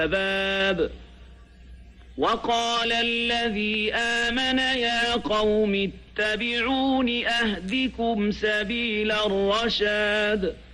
باب. وقال الذي آمن يا قوم اتبعون أهدكم سبيل الرشاد.